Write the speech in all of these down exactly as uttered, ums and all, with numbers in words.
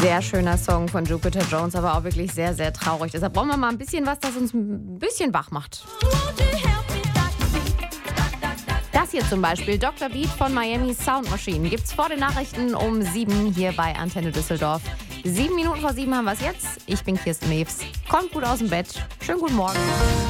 Sehr schöner Song von Jupiter Jones, aber auch wirklich sehr, sehr traurig. Deshalb brauchen wir mal ein bisschen was, das uns ein bisschen wach macht. Das hier zum Beispiel, Doktor Beat von Miami Sound Machine, gibt's vor den Nachrichten um sieben hier bei Antenne Düsseldorf. Sieben Minuten vor sieben haben wir es jetzt. Ich bin Kirsten Mews. Kommt gut aus dem Bett. Schönen guten Morgen.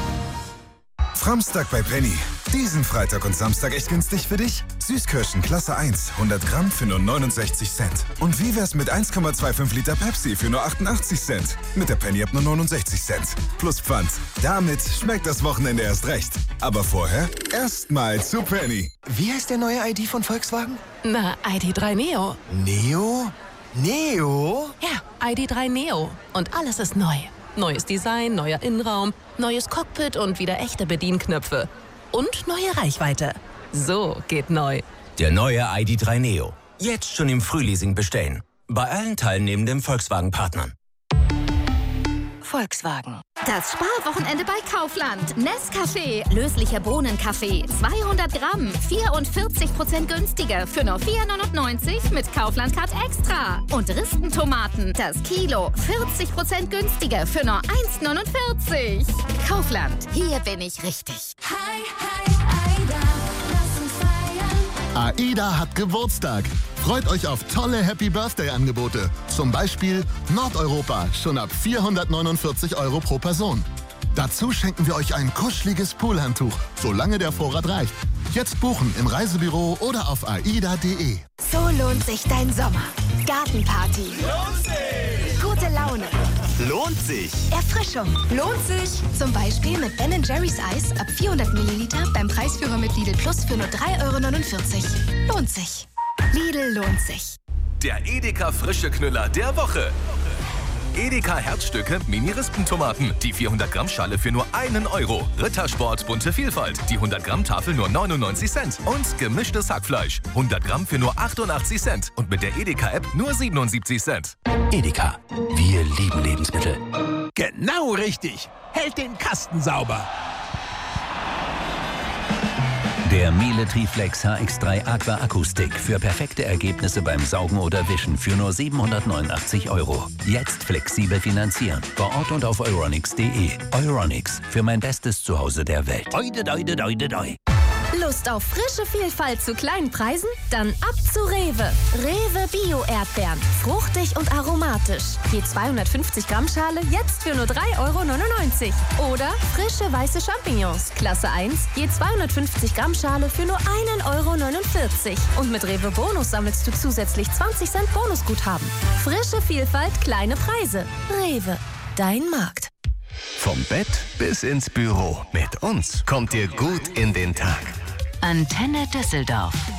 Framstag bei Penny. Diesen Freitag und Samstag echt günstig für dich? Süßkirschen Klasse eins, hundert Gramm für nur neunundsechzig Cent. Und wie wär's mit eins Komma fünfundzwanzig Liter Pepsi für nur achtundachtzig Cent? Mit der Penny ab nur neunundsechzig Cent. Plus Pfand. Damit schmeckt das Wochenende erst recht. Aber vorher erstmal zu Penny. Wie heißt der neue I D von Volkswagen? Na, I D drei Neo. Neo? Neo? Ja, I D drei Neo. Und alles ist neu. Neues Design, neuer Innenraum, neues Cockpit und wieder echte Bedienknöpfe. Und neue Reichweite. So geht neu. Der neue I D drei Neo. Jetzt schon im Frühleasing bestellen. Bei allen teilnehmenden Volkswagen-Partnern. Volkswagen. Das Sparwochenende bei Kaufland. Nescafé, löslicher Bohnenkaffee, zweihundert Gramm, vierundvierzig Prozent günstiger für nur vier neunundneunzig mit Kaufland Card Extra. Und Ristentomaten, das Kilo, vierzig Prozent günstiger für nur eins neunundvierzig. Kaufland, hier bin ich richtig. Hi, hi, Aida, lass uns feiern. AIDA hat Geburtstag. Freut euch auf tolle Happy-Birthday-Angebote. Zum Beispiel Nordeuropa, schon ab vierhundertneunundvierzig Euro pro Person. Dazu schenken wir euch ein kuscheliges Poolhandtuch, solange der Vorrat reicht. Jetzt buchen im Reisebüro oder auf aida punkt de. So lohnt sich dein Sommer. Gartenparty. Lohnt sich! Gute Laune. Lohnt sich! Erfrischung. Lohnt sich. Zum Beispiel mit Ben and Jerry's Eis ab vierhundert Milliliter beim Preisführer mit Lidl Plus für nur drei Euro neunundvierzig. Lohnt sich. Lidl lohnt sich. Der Edeka frische Knüller der Woche. Edeka Herzstücke Mini-Rispentomaten. Die vierhundert Gramm Schale für nur einen Euro. Rittersport bunte Vielfalt. Die hundert Gramm Tafel nur neunundneunzig Cent. Und gemischtes Hackfleisch. hundert Gramm für nur achtundachtzig Cent. Und mit der Edeka-App nur siebenundsiebzig Cent. Edeka. Wir lieben Lebensmittel. Genau richtig. Hält den Kasten sauber. Der Miele Triflex H X drei Aqua Akustik für perfekte Ergebnisse beim Saugen oder Wischen für nur siebenhundertneunundachtzig Euro. Jetzt flexibel finanzieren. Vor Ort und auf euronics punkt de. Euronics, für mein bestes Zuhause der Welt. Oide, oide, oide, oide. Lust auf frische Vielfalt zu kleinen Preisen? Dann ab zu Rewe. Rewe Bio-Erdbeeren. Fruchtig und aromatisch. Je zweihundertfünfzig Gramm Schale jetzt für nur drei Euro neunundneunzig. Oder frische weiße Champignons. Klasse eins. Je zweihundertfünfzig Gramm Schale für nur einen Euro neunundvierzig. Und mit Rewe Bonus sammelst du zusätzlich zwanzig Cent Bonusguthaben. Frische Vielfalt, kleine Preise. Rewe. Dein Markt. Vom Bett bis ins Büro. Mit uns kommt ihr gut in den Tag. Antenne Düsseldorf.